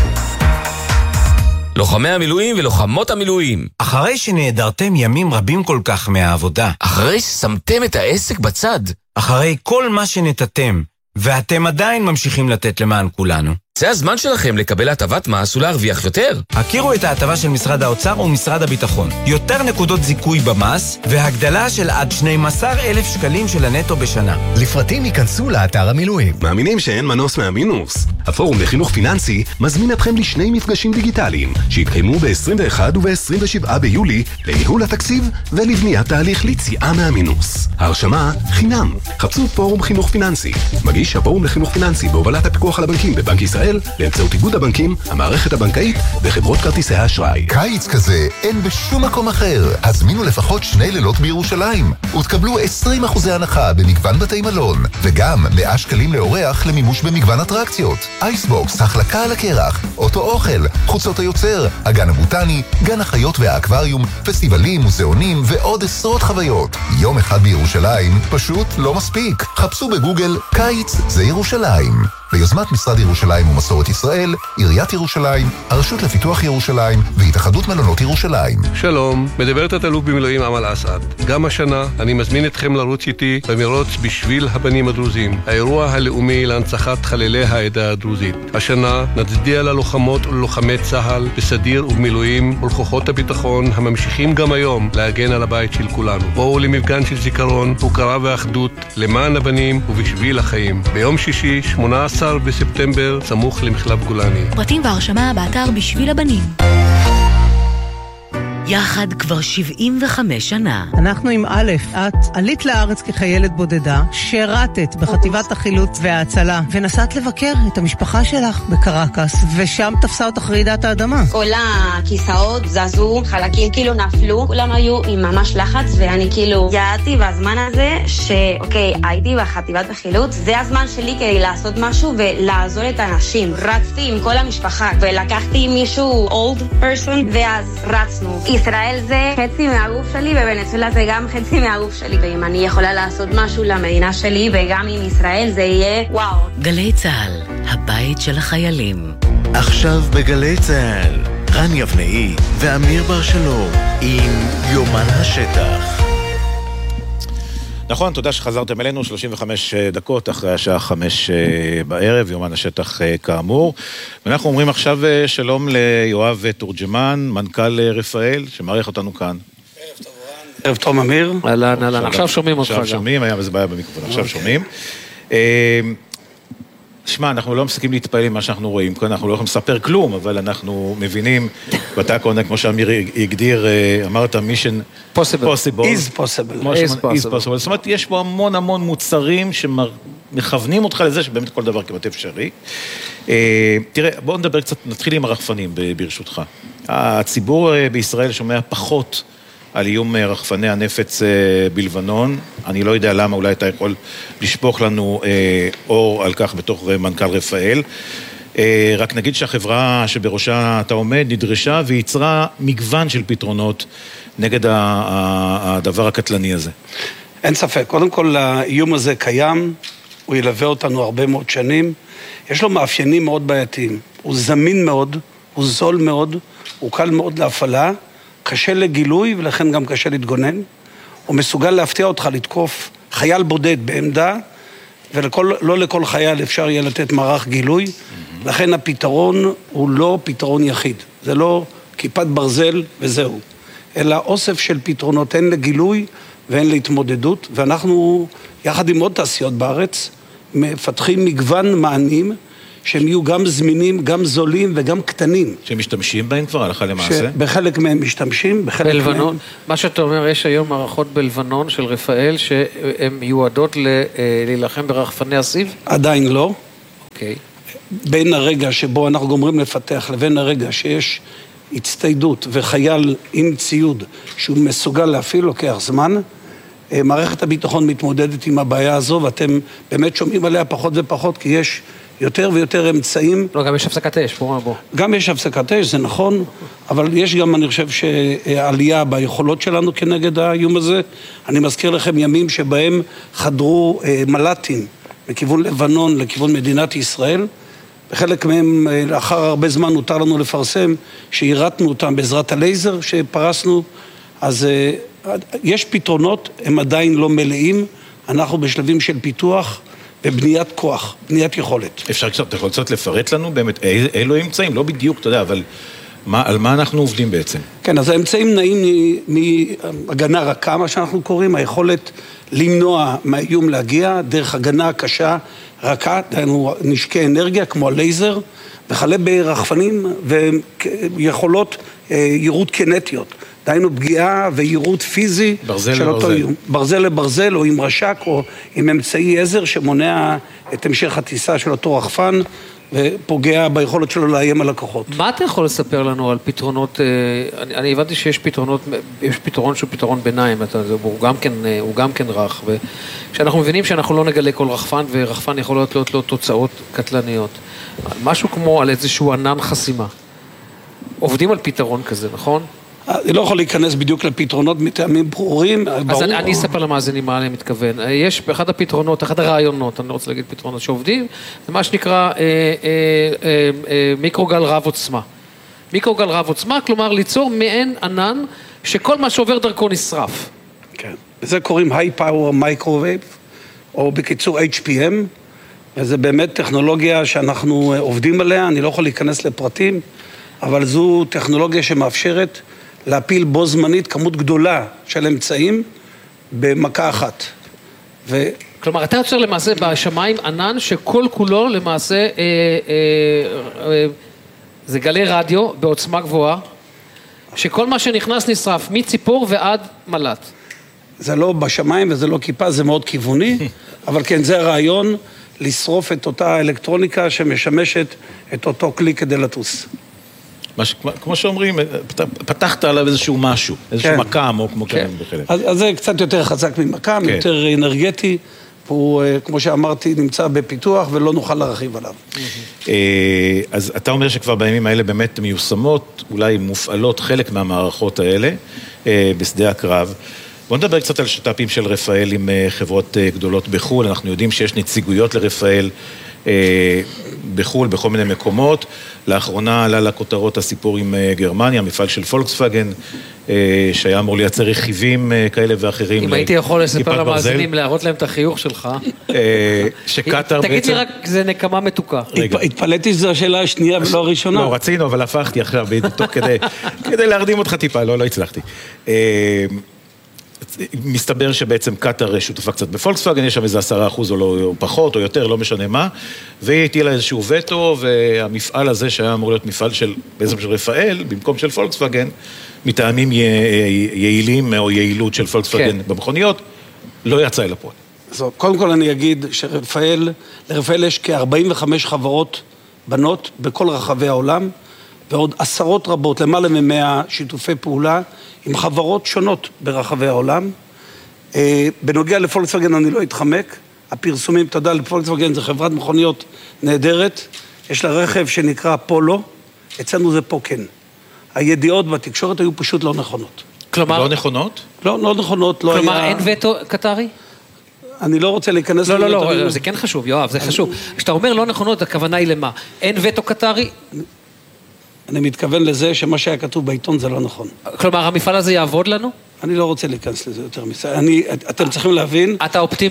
Speaker 7: לוחמי המילואים ולוחמות המילואים.
Speaker 8: אחרי שנעדרתם ימים רבים כל כך מהעבודה.
Speaker 7: אחרי ששמתם את העסק בצד.
Speaker 8: אחרי כל מה שנתתם, ואתם עדיין ממשיכים לתת למען כולנו.
Speaker 7: זה הזמן שלכם לקבל הטבת מס ולהרוויח יותר.
Speaker 8: הכירו את ההטבה של משרד האוצר ומשרד הביטחון. יותר נקודות זיכוי במס, והגדלה של עד שנים עשר אלף שקלים של הנטו בשנה.
Speaker 9: לפרטים ייכנסו לאתר המילואים. מאמינים שאין מנוס מהמינוס? הפורום לחינוך פיננסי מזמין אתכם לשני מפגשים דיגיטליים, שהתקיימו ב-עשרים ואחד וב-עשרים ושבעה ביולי, לניהול התקציב ולבניית תהליך ליציאה מהמינוס. ההרשמה חינם. חפשו פורום חינוך פיננסי. מגיש הפורום לחינוך פיננסי בהובלת הפיקוח על הבנקים בבנק ישראל, באמצעות איגוד הבנקים, המערכת הבנקאית וחברות כרטיסי האשראי.
Speaker 10: קיץ כזה אין בשום מקום אחר. הזמינו לפחות שני לילות בירושלים ותקבלו עשרים אחוזי הנחה במגוון בתי מלון, וגם מאה שקלים לאורח למימוש במגוון אטרקציות. אייסבוקס, החלקה על הקרח, אוטו אוכל, חוצות היוצר, הגן הבוטני, גן החיות והאקווריום, פסטיבלים, מוזיאונים ועוד עשרות חוויות. יום אחד בירושלים פשוט לא מספיק. חפשו בגוגל קיץ זה ירושלים. ביוזמת משרד ירושלים ומסורת ישראל, עיריית ירושלים, הרשות לפיתוח ירושלים והתאחדות מלונות ירושלים.
Speaker 11: שלום, מדברת התאלוף במילואים אמל אסעד. גם השנה אני מזמין אתכם לרוץ איתי במרוץ בשביל הבנים הדרוזים, האירוע הלאומי להנצחת חללי העדה הדרוזית. השנה נצדיע ללוחמות וללוחמי צה"ל בסדיר ובמילואים ולכוחות הביטחון הממשיכים גם היום להגן על הבית של כולנו. בואו למפגן של זיכרון, הוקרה ואחדות למען הבנים ובשביל החיים. ביום שישי, שמונה עשר בספטמבר, סמוך למחלף גולני.
Speaker 12: פרטים והרשמה באתר בשביל הבנים. יחד כבר שבעים וחמש שנה.
Speaker 13: אנחנו עם א', את עלית לארץ כחיילת בודדה, שרתת בחטיבת החילוץ וההצלה, ונסעת לבקר את המשפחה שלך בקרקס, ושם תפסה אותך רעידת האדמה.
Speaker 14: כל הכיסאות זזו, חלקים כאילו נפלו, כולם היו עם ממש לחץ, ואני כאילו ידעתי בזמן הזה, שאוקיי, הייתי בחטיבת החילוץ, זה הזמן שלי כדי לעשות משהו ולעזור את האנשים. רצתי עם כל המשפחה, ולקחתי מישהו old person, ואז רצנו. ישראל זה חצי מהגוף שלי, ובנצולה זה גם חצי מהגוף שלי, ואם אני יכולה לעשות משהו למדינה שלי, וגם עם ישראל זה יהיה וואו.
Speaker 12: גלי צהל, הבית של החיילים.
Speaker 9: עכשיו בגלי צהל, רן יבנאי ואמיר בר שלום עם יומן השטח.
Speaker 2: נכון, תודה שחזרתם אלינו, שלושים וחמש דקות אחרי השעה חמש בערב, יומן השטח כאמור. ואנחנו אומרים עכשיו שלום ליואב תורג'מן, מנכ"ל רפאל, שמעריך אותנו כאן.
Speaker 15: ערב טוב רן. ערב טוב אמיר.
Speaker 3: אהלן, אהלן, עכשיו שומעים אותך גם.
Speaker 2: עכשיו שומעים, היה איזה בעיה במיקרופון, עכשיו שומעים. שמע, אנחנו לא מסכים להתפעל עם מה שאנחנו רואים, אנחנו לא יכולים לספר כלום, אבל אנחנו מבינים, ואתה קודם, כמו שאמיר הגדיר, אמרת mission
Speaker 3: possible.
Speaker 15: is possible.
Speaker 2: is possible. זאת אומרת, יש פה המון המון מוצרים שמכוונים אותך לזה שבאמת כל דבר כמעט אפשרי. תראה, בואו נדבר קצת, נתחיל עם הרחפנים ברשותך. הציבור בישראל שומע פחות על איום רחפני הנפץ בלבנון. אני לא יודע למה, אולי אתה יכול לשפוך לנו אור על כך בתוך מנכ"ל רפאל. רק נגיד שהחברה שבראשה אתה עומד נדרשה ויצרה מגוון של פתרונות נגד הדבר הקטלני הזה.
Speaker 15: אין ספק, קודם כל האיום הזה קיים, הוא ילווה אותנו הרבה מאוד שנים, יש לו מאפיינים מאוד בעייתיים, הוא זמין מאוד, הוא זול מאוד, הוא קל מאוד להפעלה, קשה לגילוי ולכן גם קשה להתגונן. הוא מסוגל להפתיע אותך לתקוף חייל בודד בעמדה, ולא לכל חייל אפשר יהיה לתת מערך גילוי, לכן הפתרון הוא לא פתרון יחיד. זה לא כיפת ברזל וזהו. אלא אוסף של פתרונות, הן לגילוי והן להתמודדות, ואנחנו, יחד עם עוד תעשיות בארץ, מפתחים מגוון מענים, שהם יהיו גם זמינים, גם זולים וגם קטנים.
Speaker 2: שמשתמשים בהם כבר, הלכה למעשה?
Speaker 15: בחלק מהם משתמשים, בחלק
Speaker 3: בלבנון,
Speaker 15: מהם...
Speaker 3: מה שאתה אומר, יש היום מערכות בלבנון של רפאל, שהן מיועדות להילחם ברחפני הסיב?
Speaker 15: עדיין לא.
Speaker 3: אוקיי.
Speaker 15: בין הרגע שבו אנחנו גומרים לפתח, לבין הרגע שיש הצטיידות וחייל עם ציוד שהוא מסוגל להפעיל, לוקח זמן, מערכת הביטחון מתמודדת עם הבעיה הזו, ואתם באמת שומעים עליה פחות ופחות, כי יש יותר ויותר אמצעים.
Speaker 3: לא, גם יש הפסקת אש, בוא, בוא.
Speaker 15: גם יש הפסקת אש, זה נכון, אבל יש גם, אני חושב, שעלייה ביכולות שלנו כנגד האיום הזה. אני מזכיר לכם ימים שבהם חדרו מל"טים מכיוון לבנון לכיוון מדינת ישראל, וחלק מהם, לאחר הרבה זמן, נותר לנו לפרסם שהירתנו אותם בעזרת הלייזר שפרסנו. אז יש פתרונות, הם עדיין לא מלאים, אנחנו בשלבים של פיתוח ובניית כוח, בניית יכולת.
Speaker 2: אפשר קצת, אתה יכול קצת לפרט לנו באמת, אילו אמצעים, לא בדיוק, אתה יודע, אבל מה, על מה אנחנו עובדים בעצם?
Speaker 15: כן, אז האמצעים נעים מהגנה רכה, מה שאנחנו קוראים, היכולת למנוע מהאיום להגיע, דרך הגנה קשה, רכה, דהיינו נשקי אנרגיה כמו הלייזר, וכלה ברחפנים ויכולות יירוט קינטיות. דהיינו פגיעה ויירוט פיזי של אותו איום. ברזל לברזל או עם רשק או עם אמצעי עזר שמונע את המשך הטיסה של אותו רחפן ופוגע ביכולת שלו לאיים על לקוחות.
Speaker 3: מה אתה יכול לספר לנו על פתרונות, אני, אני הבנתי שיש פתרונות, יש פתרון שהוא פתרון ביניים, הוא גם כן, הוא גם כן רך, וכשאנחנו מבינים שאנחנו לא נגלה כל רחפן, ורחפן יכול להיות לו תוצאות קטלניות, משהו כמו על איזשהו ענן חסימה. עובדים על פתרון כזה, נכון?
Speaker 15: אני לא יכול להיכנס בדיוק לפתרונות מטעמים ברורים.
Speaker 3: אז אני, אני אספר למאזינים מה אני מתכוון. יש באחד הפתרונות, אחד הרעיונות, אני לא רוצה להגיד פתרונות שעובדים, זה מה שנקרא אה, אה, אה, אה, מיקרוגל רב עוצמה. מיקרוגל רב עוצמה, כלומר ליצור מעין ענן שכל מה שעובר דרכו נשרף.
Speaker 15: כן. וזה קוראים High Power Microwave, או בקיצור H P M, וזה באמת טכנולוגיה שאנחנו עובדים עליה, אני לא יכול להיכנס לפרטים, אבל זו טכנולוגיה שמאפשרת להפיל בו זמנית כמות גדולה של אמצעים במכה אחת. ו...
Speaker 3: כלומר, אתה יוצר למעשה בשמיים ענן שכל כולו למעשה אה, אה, אה, זה גלי רדיו בעוצמה גבוהה, שכל מה שנכנס נשרף מציפור ועד מל"ט.
Speaker 15: זה לא בשמיים וזה לא כיפה, זה מאוד כיווני, אבל כן, זה הרעיון לשרוף את אותה אלקטרוניקה שמשמשת את אותו כלי כדי לטוס.
Speaker 2: מש, כמו שאומרים, פתחת עליו איזשהו משהו, איזשהו כן. מקם או כמו כן. כאלה בחלק.
Speaker 15: אז, אז זה קצת יותר חזק ממקם, כן. יותר אנרגטי, והוא, כמו שאמרתי, נמצא בפיתוח ולא נוכל להרחיב עליו.
Speaker 2: אז אתה אומר שכבר בימים האלה באמת מיושמות, אולי מופעלות חלק מהמערכות האלה בשדה הקרב. בואו נדבר קצת על שת"פים של רפאל עם חברות גדולות בחו"ל, אנחנו יודעים שיש נציגויות לרפאל בחו"ל, בכל מיני מקומות. לאחרונה עלה לכותרות הסיפור עם גרמניה, מפעל של פולקסווגן, שהיה אמור לייצר רכיבים כאלה ואחרים.
Speaker 3: אם הייתי יכול לספר למאזינים, להראות להם את החיוך שלך.
Speaker 2: שקטר בעצם...
Speaker 3: תגיד לי רק, זה נקמה מתוקה.
Speaker 15: התפלאתי שזו השאלה השנייה ולא הראשונה.
Speaker 2: לא, רצינו, אבל הפכתי עכשיו בדיוק כדי להרדים אותך טיפה, לא, לא הצלחתי. מסתבר שבעצם קטר שותפה קצת בפולקסווגן, יש שם איזה עשרה אחוז או, לא, או פחות או יותר, לא משנה מה, והיא הטילה איזשהו וטו, והמפעל הזה שהיה אמור להיות מפעל של, בעצם של רפאל, במקום של פולקסווגן, מטעמים יעילים או יעילות של פולקסווגן כן. במכוניות, לא יצא אל הפועל.
Speaker 15: אז קודם כל אני אגיד שרפאל, לרפאל יש כ-ארבעים וחמש חברות בנות בכל רחבי העולם, ועוד עשרות רבות, למעלה ממאה שיתופי פעולה, עם חברות שונות ברחבי העולם. בנוגע לפולקסווגן אני לא אתחמק, הפרסומים, תודה, לפולקסווגן זה חברת מכוניות נהדרת, יש לה רכב שנקרא פולו, אצלנו זה פוקן. הידיעות בתקשורת היו פשוט לא נכונות.
Speaker 3: כלומר...
Speaker 2: לא נכונות?
Speaker 15: לא, לא נכונות, לא
Speaker 3: כלומר,
Speaker 15: היה...
Speaker 3: אין וטו קטרי?
Speaker 15: אני לא רוצה להיכנס...
Speaker 3: לא, לא, לא, זה כן חשוב, יואב, זה חשוב. כשאתה אומר לא נכונות, הכוונה היא למה? אין וטו קטרי?
Speaker 15: אני מתכוון לזה שמה שהיה כתוב בעיתון זה לא נכון.
Speaker 3: כלומר, המפעל הזה יעבוד לנו?
Speaker 15: אני לא רוצה להיכנס לזה יותר מסע. אני, אתם צריכים להבין...
Speaker 3: אתה אופטימי?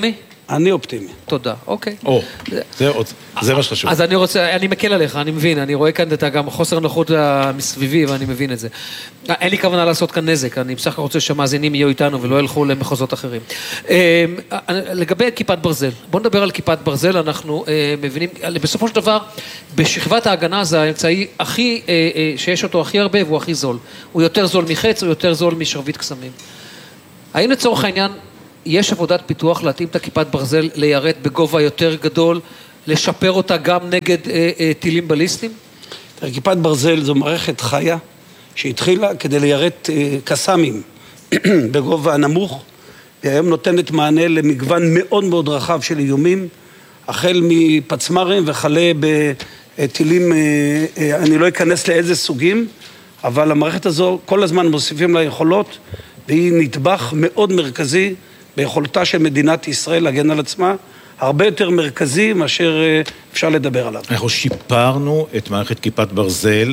Speaker 15: אני אופטימי.
Speaker 3: תודה, אוקיי.
Speaker 2: או, זה מה שחשוב.
Speaker 3: אז אני רוצה, אני מקל עליך, אני מבין, אני רואה כאן את גם חוסר נוחות מסביבי, ואני מבין את זה. אין לי כוונה לעשות כאן נזק, אני בסך הכל רוצה שהמאזינים יהיו איתנו ולא ילכו למחוזות אחרים. לגבי כיפת ברזל, בואו נדבר על כיפת ברזל, אנחנו מבינים, בסופו של דבר, בשכבת ההגנה זה האמצעי הכי, שיש אותו הכי הרבה והוא הכי זול. הוא יותר זול מחץ, הוא יותר זול משרביט קסמים. האם לצורך העניין, יש עבודת פיתוח להתאים את הכיפת ברזל לירת בגובה יותר גדול, לשפר אותה גם נגד אה, אה, טילים בליסטיים?
Speaker 15: כיפת ברזל זו מערכת חיה שהתחילה כדי לירת אה, קסמים בגובה נמוך, והיום נותנת מענה למגוון מאוד מאוד רחב של איומים, החל מפצמרים וכלה בטילים, אה, אה, אני לא אכנס לאיזה סוגים, אבל המערכת הזו כל הזמן מוסיפים לה יכולות, והיא נדבך מאוד מרכזי ביכולתה של מדינת ישראל להגן על עצמה, הרבה יותר מרכזי מאשר אפשר לדבר עליו.
Speaker 2: אנחנו שיפרנו את מערכת כיפת ברזל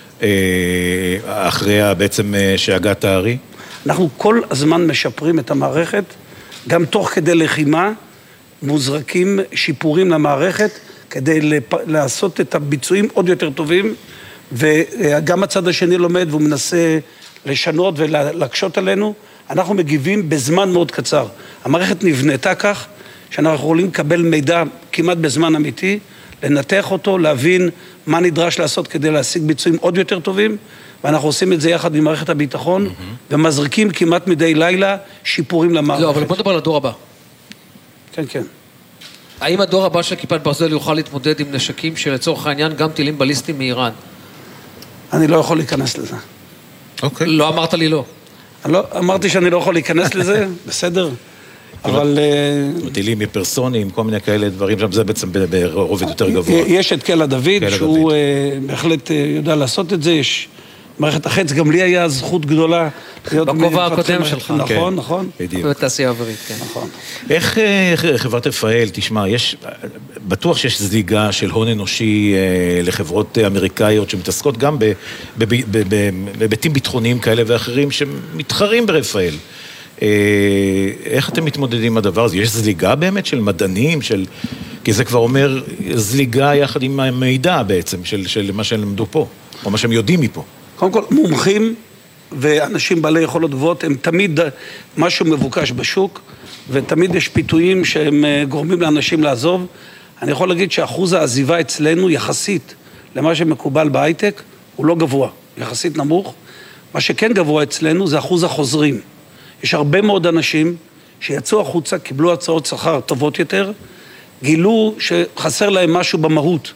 Speaker 2: אחרי בעצם שהגעת הארי?
Speaker 15: אנחנו כל הזמן משפרים את המערכת, גם תוך כדי לחימה מוזרקים שיפורים למערכת, כדי לעשות את הביצועים עוד יותר טובים, וגם הצד השני לומד והוא מנסה לשנות ולהקשות עלינו, אנחנו מגיבים בזמן מאוד קצר. המערכת נבנתה כך, שאנחנו יכולים לקבל מידע כמעט בזמן אמיתי, לנתח אותו, להבין מה נדרש לעשות כדי להשיג ביצועים עוד יותר טובים, ואנחנו עושים את זה יחד עם מערכת הביטחון, ומזריקים כמעט מדי לילה שיפורים למערכת.
Speaker 3: לא, אבל בוא נדבר על הדור הבא.
Speaker 15: כן, כן.
Speaker 3: האם הדור הבא של כיפת ברזל יוכל להתמודד עם נשקים שלצורך העניין גם טילים בליסטיים מאיראן?
Speaker 15: אני לא יכול להיכנס לזה.
Speaker 2: אוקיי.
Speaker 3: לא אמרת לי לא.
Speaker 15: לא, אמרתי שאני לא יכול להיכנס לזה, בסדר. אבל...
Speaker 2: טילים מפרסונים, כל מיני כאלה דברים, זה בעצם ברובד יותר גבוה.
Speaker 15: יש את קלע דוד, שהוא בהחלט יודע לעשות את זה, יש מערכת החץ, גם לי היה זכות גדולה.
Speaker 3: בכובע הקודם שלך.
Speaker 15: נכון, נכון.
Speaker 2: בדיוק.
Speaker 3: בתעשייה האווירית, כן.
Speaker 15: נכון.
Speaker 2: איך חברת רפאל, תשמע, יש, בטוח שיש זליגה של הון אנושי לחברות אמריקאיות שמתעסקות גם בביתים ביטחוניים כאלה ואחרים שמתחרים ברפאל. איך אתם מתמודדים עם הדבר הזה? יש זליגה באמת של מדענים, של... כי זה כבר אומר זליגה יחד עם המידע בעצם, של, של מה שהם למדו פה, או מה שהם יודעים מפה.
Speaker 15: קודם כל, מומחים ואנשים בעלי יכולות גבוהות, הם תמיד משהו מבוקש בשוק, ותמיד יש פיתויים שהם גורמים לאנשים לעזוב. אני יכול להגיד שאחוז העזיבה אצלנו יחסית למה שמקובל בהייטק, הוא לא גבוה, יחסית נמוך. מה שכן גבוה אצלנו זה אחוז החוזרים. יש הרבה מאוד אנשים שיצאו החוצה, קיבלו הצעות שכר טובות יותר, גילו שחסר להם משהו במהות,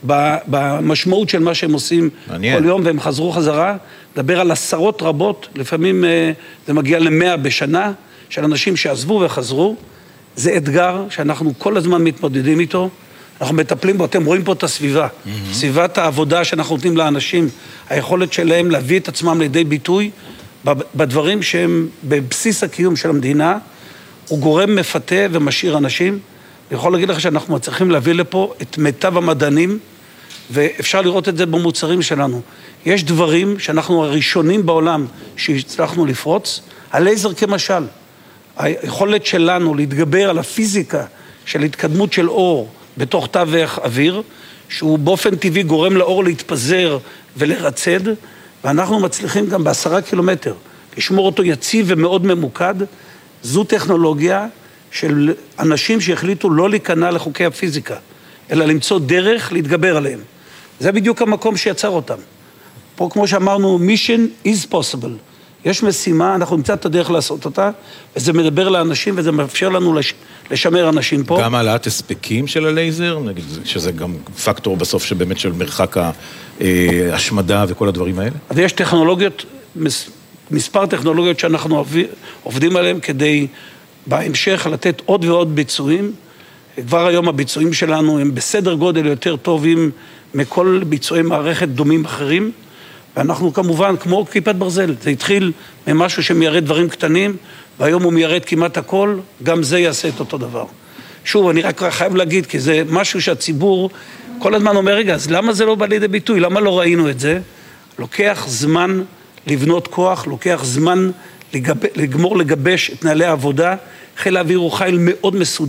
Speaker 15: במשמעות של מה שהם עושים מעניין. כל יום, והם חזרו חזרה, לדבר על עשרות רבות, לפעמים זה מגיע למאה בשנה, של אנשים שעזבו וחזרו. זה אתגר שאנחנו כל הזמן מתמודדים איתו, אנחנו מטפלים בו, אתם רואים פה את הסביבה, mm-hmm. סביבת העבודה שאנחנו נותנים לאנשים, היכולת שלהם להביא את עצמם לידי ביטוי, בדברים שהם בבסיס הקיום של המדינה, הוא גורם מפתה ומשאיר אנשים. אני יכול להגיד לך שאנחנו מצליחים להביא לפה את מיטב המדענים, ואפשר לראות את זה במוצרים שלנו. יש דברים שאנחנו הראשונים בעולם שהצלחנו לפרוץ, הלייזר כמשל. היכולת שלנו להתגבר על הפיזיקה של התקדמות של אור בתוך תווך אוויר, שהוא באופן טבעי גורם לאור להתפזר ולרצד, ואנחנו מצליחים גם בעשרה קילומטר, לשמור אותו יציב ומאוד ממוקד. זו טכנולוגיה של אנשים שהחליטו לא להיכנע לחוקי הפיזיקה, אלא למצוא דרך להתגבר עליהם. זה בדיוק המקום שיצר אותם. פה כמו שאמרנו, mission is possible. יש משימה, אנחנו נמצא את הדרך לעשות אותה, וזה מדבר לאנשים וזה מאפשר לנו לש... לשמר אנשים פה.
Speaker 2: גם העלאת הספקים של הלייזר, נגיד, שזה גם פקטור בסוף שבאמת של מרחק ההשמדה וכל הדברים האלה?
Speaker 15: אז יש טכנולוגיות, מספר טכנולוגיות שאנחנו עובדים עליהן כדי בהמשך לתת עוד ועוד ביצועים. כבר היום הביצועים שלנו הם בסדר גודל יותר טובים מכל ביצועי מערכת דומים אחרים, ואנחנו כמובן, כמו כיפת ברזל, זה התחיל ממשהו שמיירד דברים קטנים, והיום הוא מיירד כמעט הכל, גם זה יעשה את אותו דבר. שוב, אני רק חייב להגיד, כי זה משהו שהציבור כל הזמן אומר, רגע, אז למה זה לא בא לידי ביטוי? למה לא ראינו את זה? לוקח זמן לבנות כוח, לוקח זמן לגב... לגמור לגבש את נהלי העבודה. חיל האוויר הוא חיל מאוד מסודר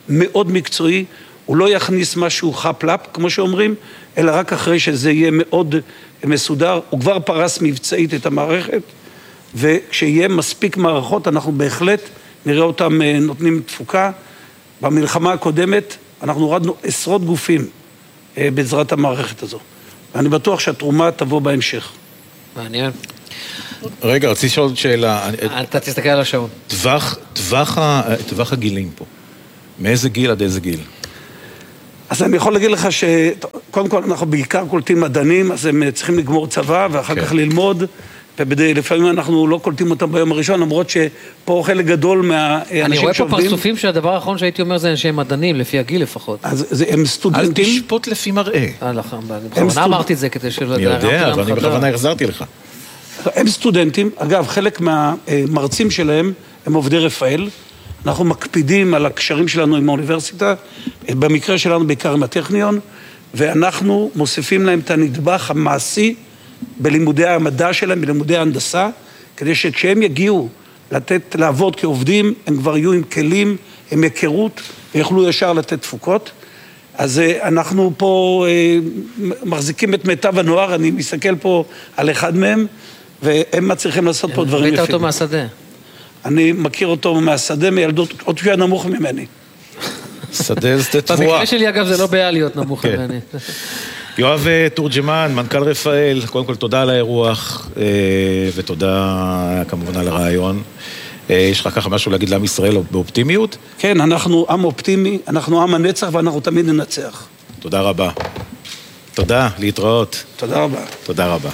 Speaker 15: מאוד מקצועי, הוא לא יכניס משהו חפלפ, כמו שאומרים, אלא רק אחרי שזה יהיה מאוד מסודר. הוא כבר פרס מבצעית את המערכת, וכשיהיה מספיק מערכות, אנחנו בהחלט נראה אותם נותנים תפוקה. במלחמה הקודמת, אנחנו הורדנו עשרות גופים בעזרת המערכת הזו. ואני בטוח שהתרומה תבוא בהמשך.
Speaker 3: מעניין.
Speaker 2: רגע, רציתי לשאול עוד שאלה.
Speaker 3: אתה תסתכל על השעון.
Speaker 2: טווח, טווח, טווח הגילים פה. מאיזה גיל עד איזה גיל?
Speaker 15: אז אני יכול להגיד לך שקודם כל אנחנו בעיקר קולטים מדענים, אז הם צריכים לגמור צבא ואחר כך ללמוד, ולפעמים אנחנו לא קולטים אותם ביום הראשון, למרות שפה חלק גדול מהאנשים שעובדים...
Speaker 3: אני רואה פה פרצופים שהדבר האחרון שהייתי אומר זה אנשי מדענים, לפי הגיל לפחות.
Speaker 15: אז הם סטודנטים...
Speaker 2: אל תשפוט לפי מראה.
Speaker 3: אני בכוונה אמרתי את זה כדי שלא...
Speaker 2: אני יודע, אבל אני בכוונה החזרתי לך.
Speaker 15: הם סטודנטים, אגב, חלק מהמרצים שלהם הם עובדי רפאל, אנחנו מקפידים על הקשרים שלנו עם האוניברסיטה, במקרה שלנו בעיקר עם הטכניון, ואנחנו מוסיפים להם את הנדבך המעשי בלימודי המדע שלהם, בלימודי ההנדסה, כדי שכשהם יגיעו לתת, לעבוד כעובדים, הם כבר יהיו עם כלים, עם היכרות, ויוכלו ישר לתת תפוקות. אז אנחנו פה מחזיקים את מיטב הנוער, אני מסתכל פה על אחד מהם, והם מצליחים לעשות פה דברים יפים.
Speaker 3: ראית אותו מהשדה?
Speaker 15: אני מכיר אותו מהשדה, מילדות, עוד שהוא היה נמוך ממני.
Speaker 2: שדה זה תבואה.
Speaker 3: במקרה שלי אגב זה לא בעיה להיות נמוך ממני.
Speaker 2: יואב תורג'מן, מנכ"ל רפאל, קודם כל תודה על האירוח, ותודה כמובן על הרעיון. יש לך ככה משהו להגיד לעם ישראל באופטימיות?
Speaker 15: כן, אנחנו עם אופטימי, אנחנו עם הנצח ואנחנו תמיד ננצח.
Speaker 2: תודה רבה. תודה, להתראות.
Speaker 15: תודה רבה.
Speaker 2: תודה רבה.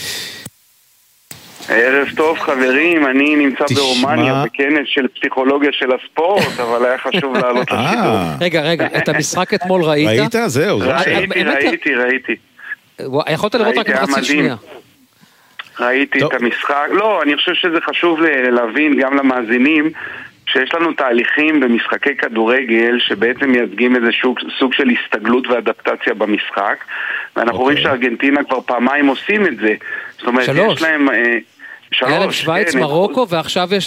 Speaker 16: ערב טוב חברים, אני נמצא ברומניה בכנס של פסיכולוגיה של הספורט, אבל היה חשוב לעלות לשידור.
Speaker 3: רגע, רגע, את המשחק אתמול ראית?
Speaker 2: ראית? זהו.
Speaker 16: ראיתי, ראיתי, ראיתי.
Speaker 3: יכולת לראות רק מחצית שנייה.
Speaker 16: ראיתי את המשחק, לא, אני חושב שזה חשוב להבין גם למאזינים, שיש לנו תהליכים במשחקי כדורגל שבעצם מייצגים איזה סוג של הסתגלות ואדפטציה במשחק, ואנחנו רואים שארגנטינה כבר פעמיים עושים את זה. זאת אומרת, יש להם...
Speaker 3: היה להם שוויץ, מרוקו, ועכשיו יש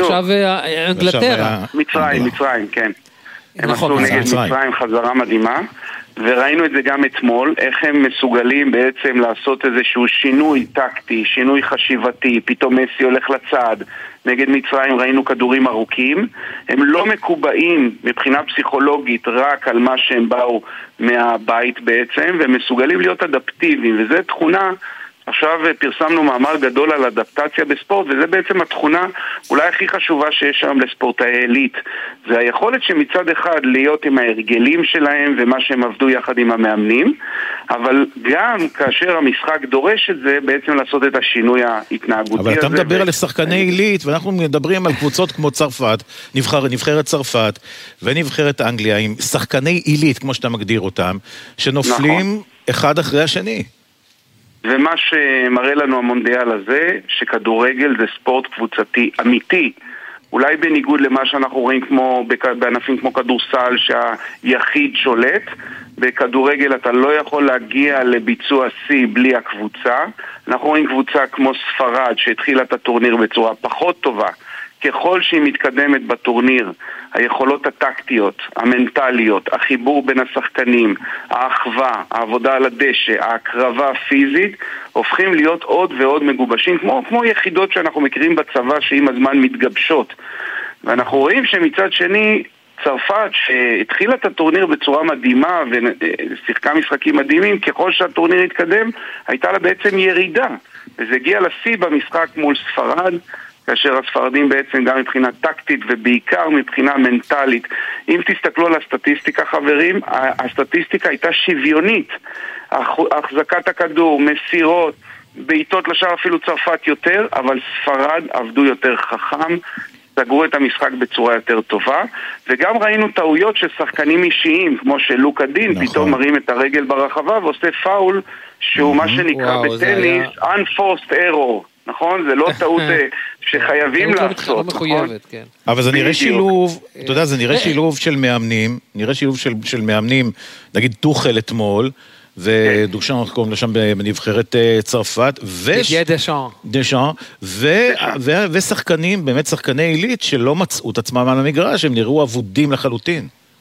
Speaker 3: אנגלטרה.
Speaker 16: מצרים, מצרים, כן. הם עשו נגד מצרים חזרה מדהימה, וראינו את זה גם אתמול, איך הם מסוגלים בעצם לעשות איזשהו שינוי טקטי, שינוי חשיבתי, פתאום מסי הולך לצד, נגד מצרים ראינו כדורים ארוכים, הם לא מקובעים מבחינה פסיכולוגית רק על מה שהם באו מהבית בעצם, והם מסוגלים להיות אדפטיביים, וזו תכונה... עכשיו פרסמנו מאמר גדול על אדפטציה בספורט, וזה בעצם התכונה אולי הכי חשובה שיש שם לספורטאי עילית. זה היכולת שמצד אחד להיות עם ההרגלים שלהם ומה שהם עבדו יחד עם המאמנים, אבל גם כאשר המשחק דורש את זה, בעצם לעשות את השינוי ההתנהגותי הזה.
Speaker 2: אבל אתה מדבר על שחקני עילית, ואנחנו מדברים על קבוצות כמו צרפת, נבחרת צרפת ונבחרת אנגליה, עם שחקני עילית, כמו שאתה מגדיר אותם, שנופלים אחד אחרי השני.
Speaker 16: ומה שמראה לנו המונדיאל הזה, שכדורגל זה ספורט קבוצתי אמיתי, אולי בניגוד למה שאנחנו רואים כמו, בענפים כמו כדורסל שהיחיד שולט, בכדורגל אתה לא יכול להגיע לביצוע C בלי הקבוצה. אנחנו רואים קבוצה כמו ספרד שהתחילה את הטורניר בצורה פחות טובה, ככל שהיא מתקדמת בטורניר, היכולות הטקטיות, המנטליות, החיבור בין השחקנים, האחווה, העבודה על הדשא, ההקרבה הפיזית, הופכים להיות עוד ועוד מגובשים, כמו, כמו יחידות שאנחנו מכירים בצבא שעם הזמן מתגבשות. ואנחנו רואים שמצד שני, צרפת שהתחילה את הטורניר בצורה מדהימה ושיחקה משחקים מדהימים, ככל שהטורניר התקדם, הייתה לה בעצם ירידה. וזה הגיע לשיא במשחק מול ספרד, כאשר הספרדים בעצם גם מבחינה טקטית ובעיקר מבחינה מנטלית. אם תסתכלו על הסטטיסטיקה חברים, הסטטיסטיקה הייתה שוויונית. החזקת הכדור, מסירות, בעיטות לשער אפילו צרפת יותר, אבל ספרד עבדו יותר חכם, סגרו את המשחק בצורה יותר טובה, וגם ראינו טעויות של שחקנים אישיים, כמו שלוקה דין, נכון. פתאום מרים את הרגל ברחבה ועושה פאול, שהוא מה שנקרא וואו, בטניס, היה... unforced error. נכון? זה לא טעות שחייבים לעשות, נכון?
Speaker 2: אבל זה נראה שילוב, אתה יודע, זה נראה שילוב של מאמנים, נראה שילוב של מאמנים, נגיד טוחל אתמול, ודושן קוראים לשם בנבחרת צרפת, דשאן, ושחקנים, באמת שחקני עילית, שלא מצאו את עצמם על המגרש, הם נראו עבודים לחלוטין.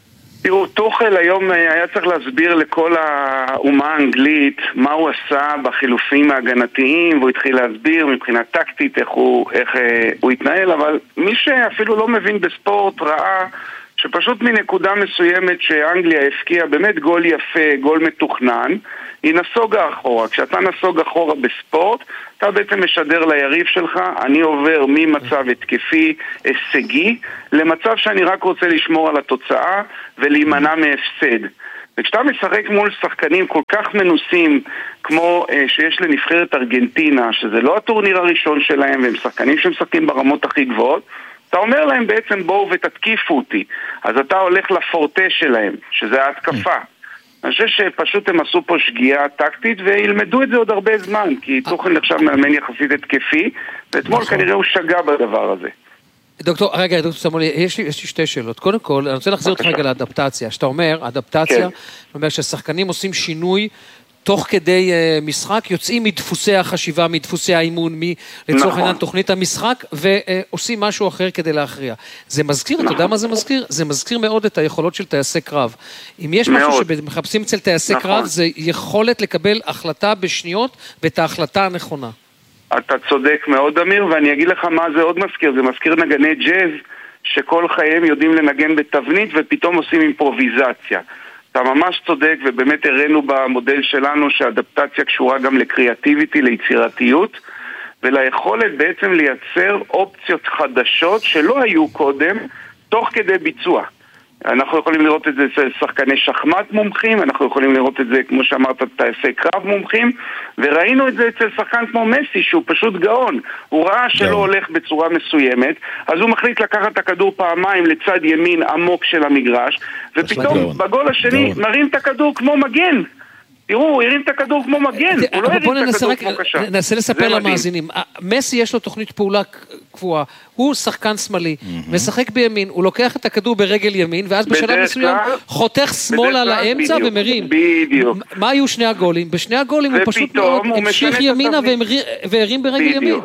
Speaker 16: תראו, טוחל היום היה צריך להסביר לכל האומה האנגלית מה הוא עשה בחילופים ההגנתיים, והוא התחיל להסביר מבחינה טקטית איך הוא, איך, אה, הוא התנהל, אבל מי שאפילו לא מבין בספורט ראה שפשוט מנקודה מסוימת שאנגליה הפקיעה באמת גול יפה, גול מתוכנן, היא נסוגה אחורה. כשאתה נסוג אחורה בספורט, אתה בעצם משדר ליריב שלך, אני עובר ממצב התקפי, הישגי, למצב שאני רק רוצה לשמור על התוצאה ולהימנע מהפסד. וכשאתה משחק מול שחקנים כל כך מנוסים כמו אה, שיש לנבחרת ארגנטינה, שזה לא הטורניר הראשון שלהם, והם שחקנים שמשחקים ברמות הכי גבוהות, אתה אומר להם בעצם בואו ותתקיפו אותי. אז אתה הולך לפורטה שלהם, שזה ההתקפה. אני חושב שפשוט הם עשו פה שגיאה טקטית וילמדו את זה עוד הרבה זמן, כי תוכן נחשב מאמן יחסית התקפי, ואתמול כנראה הוא שגה בדבר הזה.
Speaker 3: דוקטור, רגע, דוקטור סמולי, יש לי, יש לי שתי שאלות. קודם כל, אני רוצה להחזיר אותך רגע לאדפטציה. שאתה אומר, אדפטציה, זאת אומרת שהשחקנים עושים שינוי תוך כדי uh, משחק, יוצאים מדפוסי החשיבה, מדפוסי האימון, לצורך העניין נכון. תוכנית המשחק, ועושים uh, משהו אחר כדי להכריע. זה מזכיר, נכון. אתה יודע מה זה מזכיר? זה מזכיר מאוד את היכולות של טייסי קרב. אם יש מאוד. משהו שמחפשים אצל טייסי נכון. קרב, זה יכולת לקבל החלטה בשניות, ואת ההחלטה הנכונה.
Speaker 16: אתה צודק מאוד, אמיר, ואני אגיד לך מה זה עוד מזכיר. זה מזכיר נגני ג'אז, שכל חייהם יודעים לנגן בתבנית, ופתאום עושים אימפרוביזציה. אתה ממש צודק, ובאמת הראינו במודל שלנו שהאדפטציה קשורה גם לקריאטיביטי, ליצירתיות, וליכולת בעצם לייצר אופציות חדשות שלא היו קודם, תוך כדי ביצוע. אנחנו יכולים לראות את זה אצל שחקני שחמט מומחים, אנחנו יכולים לראות את זה, כמו שאמרת, טייסי קרב מומחים, וראינו את זה אצל שחקן כמו מסי, שהוא פשוט גאון. הוא ראה שלא הולך בצורה מסוימת, אז הוא מחליט לקחת את הכדור פעמיים לצד ימין עמוק של המגרש, ופתאום בגול השני מרים את הכדור כמו מגן. תראו, הוא הרים את הכדור כמו מגן, הוא לא הרים את הכדור כמו קשה.
Speaker 3: ננסה לספר למאזינים. מסי יש לו תוכנית פעולה קבועה, הוא שחקן שמאלי, משחק בימין, הוא לוקח את הכדור ברגל ימין, ואז בשלב מסוים חותך שמאלה לאמצע ומרים.
Speaker 16: בדיוק.
Speaker 3: מה היו שני הגולים? בשני הגולים הוא פשוט מאוד המשיך ימינה והרים ברגל ימין.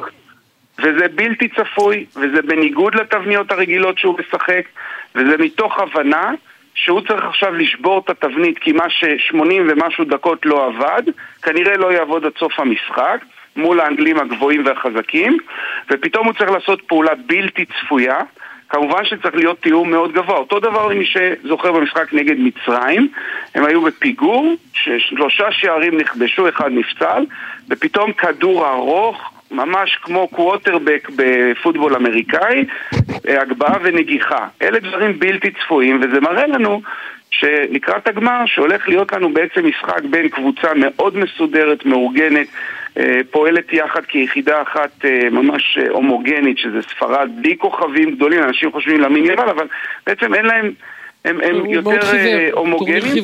Speaker 16: וזה בלתי צפוי, וזה בניגוד לתבניות הרגילות שהוא משחק, וזה מתוך הבנה שהוא צריך עכשיו לשבור את התבנית, כי מה ש-שמונים ומשהו דקות לא עבד, כנראה לא יעבוד עד סוף המשחק, מול האנגלים הגבוהים והחזקים, ופתאום הוא צריך לעשות פעולה בלתי צפויה, כמובן שצריך להיות תיאום מאוד גבוה. אותו דבר מי שזוכר במשחק נגד מצרים, הם היו בפיגור, ששלושה שערים נכבשו, אחד נפצל, ופתאום כדור ארוך, ממש כמו קווטרבק בפוטבול אמריקאי, הגבהה ונגיחה. אלה דברים בלתי צפויים, וזה מראה לנו שלקראת הגמר, שהולך להיות לנו בעצם משחק בין קבוצה מאוד מסודרת, מאורגנת, פועלת יחד כיחידה אחת ממש הומוגנית, שזה ספרד, בלי כוכבים גדולים, אנשים חושבים למין יבל, אבל בעצם אין להם, הם, הם יותר הומוגנים.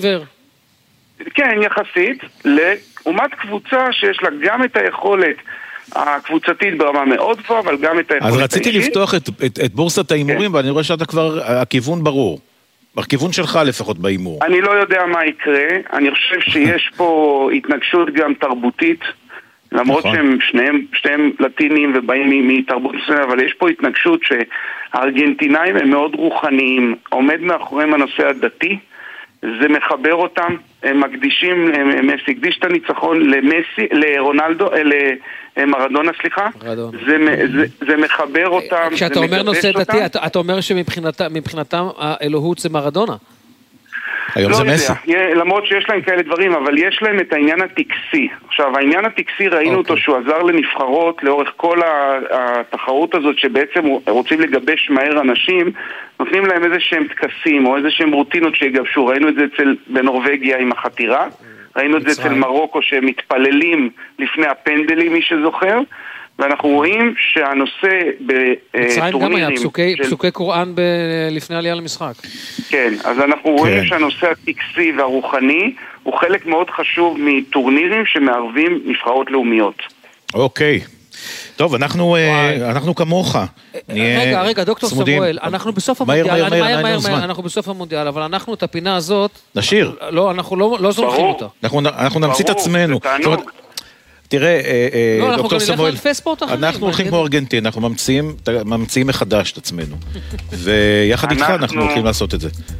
Speaker 16: כן, יחסית, לעומת קבוצה שיש לה גם את היכולת הקבוצתית ברמה מאוד גבוהה, אבל גם את היכולת האישית.
Speaker 2: אז רציתי לפתוח את, את, את בורסת האימורים, כן. ואני רואה שאתה כבר, הכיוון ברור. בכיוון שלך לפחות באימור.
Speaker 16: אני לא יודע מה יקרה, אני חושב שיש פה התנגשות גם תרבותית, למרות נכון. שהם שניהם, שניהם לטינים ובאים מתרבות מסוימת, אבל יש פה התנגשות שהארגנטינאים הם מאוד רוחניים, עומד מאחוריהם הנושא הדתי, זה מחבר אותם, הם מקדישים, מסי הקדיש את הניצחון למסי, לרונלדו, למרדונה, סליחה, זה, זה, זה מחבר אותם.
Speaker 3: כשאתה אומר נושא דתי, אתה, אתה אומר שמבחינתם האלוהות זה מרדונה.
Speaker 2: היום
Speaker 16: לא
Speaker 2: זה מסי.
Speaker 16: יודע, למרות שיש להם כאלה דברים, אבל יש להם את העניין הטקסי. עכשיו, העניין הטקסי ראינו okay. אותו שהוא עזר לנבחרות לאורך כל התחרות הזאת, שבעצם רוצים לגבש מהר אנשים, נותנים להם איזה שהם טקסים או איזה שהם רוטינות שיגבשו. ראינו את זה אצל, בנורווגיה עם החתירה, ראינו את זה אצל מרוקו שהם מתפללים לפני הפנדלים, מי שזוכר, ואנחנו רואים שהנושא בטורנירים...
Speaker 3: מצרים גם היה פסוקי קוראן לפני עלייה למשחק.
Speaker 16: כן, אז אנחנו רואים שהנושא הטקסי והרוחני הוא חלק מאוד חשוב מטורנירים שמערבים נבחרות לאומיות.
Speaker 2: אוקיי. טוב, אנחנו, אנחנו כמוך.
Speaker 3: רגע, רגע, דוקטור סמואל, אנחנו בסוף המונדיאל, אנחנו בסוף המונדיאל, אבל אנחנו את הפינה הזאת...
Speaker 2: נשאיר.
Speaker 3: לא, אנחנו לא זורקים אותה.
Speaker 2: אנחנו נמציא את עצמנו. תראה, דוקטור סמואל, אנחנו הולכים כמו ארגנטין, אנחנו ממציאים מחדש את עצמנו, ויחד איתך אנחנו הולכים לעשות את זה.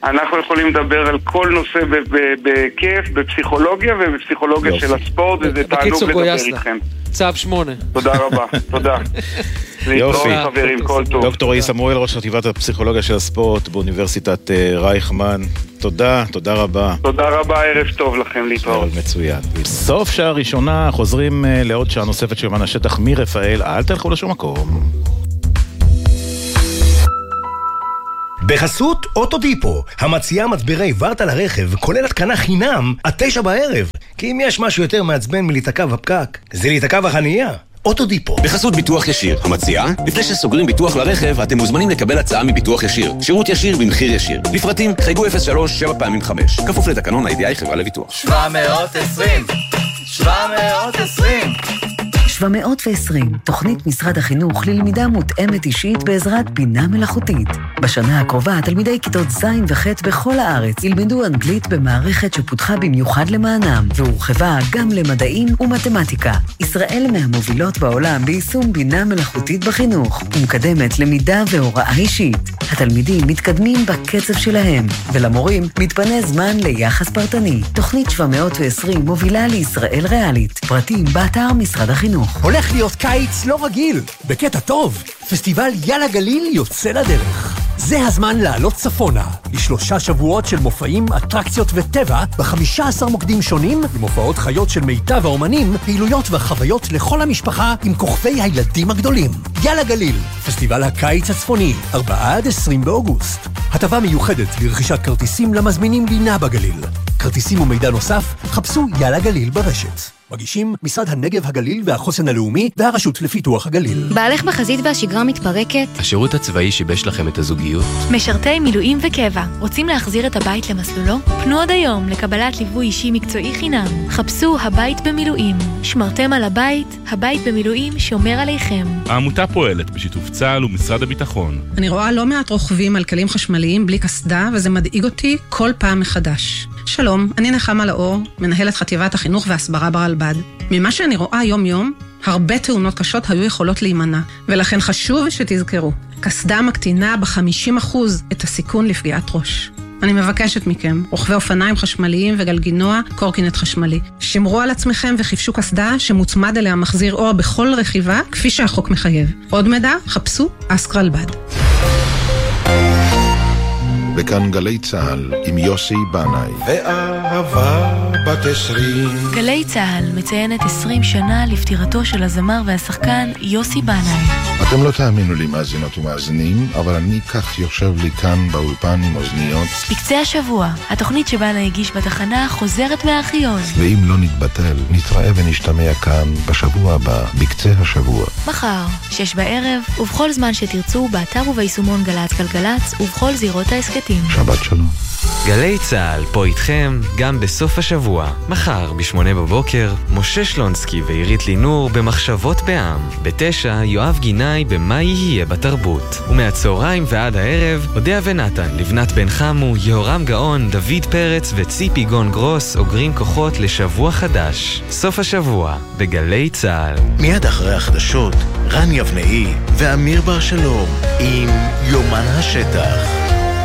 Speaker 16: אנחנו יכולים לדבר על כל נושא בכיף, בפסיכולוגיה ובפסיכולוגיה של הספורט, וזה תענוג לדבר איתכם.
Speaker 3: צו שמונה.
Speaker 16: תודה רבה, תודה.
Speaker 2: יופי.
Speaker 16: חברים, כל טוב.
Speaker 2: דוקטור רועי סמואל, ראש חטיבת הפסיכולוגיה של הספורט באוניברסיטת רייכמן. תודה, תודה רבה.
Speaker 16: תודה רבה, ערב טוב לכם, להתראות.
Speaker 2: מצוין. סוף שעה ראשונה, חוזרים לעוד שעה נוספת של יומן השטח מרפאל. אל תלכו לשום מקום.
Speaker 17: בחסות אוטודיפו, המציעה מצברי ורטה לרכב, כולל התקנה חינם, עד תשע בערב. כי אם יש משהו יותר מעצבן מלהיתקע בפקק, זה להיתקע בחנייה. אוטודיפו.
Speaker 18: בחסות ביטוח ישיר, המציעה, לפני שסוגרים ביטוח לרכב, אתם מוזמנים לקבל הצעה מביטוח ישיר. שירות ישיר במחיר ישיר. לפרטים, חייגו אפס שלוש שבע פעמים חמש. כפוף לתקנון ה-איי די איי חברה לביטוח.
Speaker 19: שבע מאות ועשרים שבע מאות ועשרים
Speaker 12: שבע מאות ועשרים, תוכנית משרד החינוך ללמידה מותאמת אישית בעזרת בינה מלאכותית. בשנה הקרובה, תלמידי כיתות ז' וח' בכל הארץ ילמדו אנגלית במערכת שפותחה במיוחד למענם, והורחבה גם למדעים ומתמטיקה. ישראל מהמובילות בעולם ביישום בינה מלאכותית בחינוך, ומקדמת למידה והוראה אישית. התלמידים מתקדמים בקצב שלהם, ולמורים מתפנה זמן ליחס פרטני. תוכנית שבע מאות ועשרים מובילה לישראל ריאלית. פרטים באתר משרד החינוך.
Speaker 20: הולך להיות קיץ לא רגיל, בקטע טוב. פסטיבל יאללה גליל יוצא לדרך. זה הזמן לעלות צפונה, לשלושה שבועות של מופעים, אטרקציות וטבע, בחמישה עשר מוקדים שונים, למופעות חיות של מיטב האומנים, פעילויות וחוויות לכל המשפחה עם כוכבי הילדים הגדולים. יאללה גליל, פסטיבל הקיץ הצפוני, ארבעה עד עשרים באוגוסט. הטבה מיוחדת לרכישת כרטיסים למזמינים לינה בגליל. כרטיסים ומידע נוסף, חפשו יאללה גליל ברשת. מגישים משרד הנגב הגליל והחוסן הלאומי והרשות לפיתוח הגליל.
Speaker 21: בעלך בחזית והשגרה מתפרקת?
Speaker 22: השירות הצבאי שיבש לכם את הזוגיות?
Speaker 21: משרתי מילואים וקבע, רוצים להחזיר את הבית למסלולו? פנו עד היום לקבלת ליווי אישי מקצועי חינם. חפשו הבית במילואים. שמרתם על הבית, הבית במילואים שומר עליכם.
Speaker 23: העמותה פועלת בשיתוף צה"ל ומשרד הביטחון.
Speaker 24: אני רואה לא מעט רוכבים על כלים חשמליים בלי קסדה, וזה מדאיג אותי כל פעם מחדש. שלום, אני נחמה לאור, מנהלת חטיבת החינוך והסברה ברלב"ד. ממה שאני רואה יום-יום, הרבה תאונות קשות היו יכולות להימנע, ולכן חשוב שתזכרו, קסדה מקטינה ב-חמישים אחוז את הסיכון לפגיעת ראש. אני מבקשת מכם, רוכבי אופניים חשמליים וגלגינוע, קורקינט חשמלי. שמרו על עצמכם וחיפשו קסדה שמוצמד אליה מחזיר אור בכל רכיבה, כפי שהחוק מחייב. עוד מידע, חפשו אסק רלב"ד.
Speaker 10: וכאן גלי צהל עם יוסי בנאי.
Speaker 25: ואהבה בת עשרים.
Speaker 21: גלי צהל מציינת עשרים שנה לפטירתו של הזמר והשחקן יוסי בנאי.
Speaker 10: אתם לא תאמינו לי מאזינות ומאזינים, אבל אני כך יושב לי כאן באולפן עם אוזניות.
Speaker 21: בקצה השבוע, התוכנית שבנאי הגיש בתחנה חוזרת מהארכיון.
Speaker 10: ואם לא נתבטל, נתראה ונשתמע כאן בשבוע הבא, בקצה השבוע.
Speaker 21: מחר, שש בערב, ובכל זמן שתרצו, באתר וביישומון גל"צ גלגלצ, ובכל זירות העסקתים.
Speaker 10: שבת שלום.
Speaker 22: גלי צהל פה איתכם גם בסוף השבוע. מחר בשמונה בבוקר, משה שלונסקי ועירית לינור במחשבות בעם. בתשע, יואב גינאי במה יהיה בתרבות. ומהצהריים ועד הערב, אודיה ונתן, לבנת בן חמו, יהורם גאון, דוד פרץ וציפי גון גרוס אוגרים כוחות לשבוע חדש. סוף השבוע בגלי צהל.
Speaker 26: מיד אחרי החדשות, רן יבנאי ואמיר בר שלום עם יומן השטח.